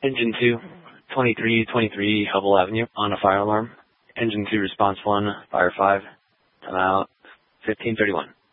Engine 2, 2323 Hubble Avenue on a fire alarm. Engine 2, response 1, fire 5. Time out 15:31.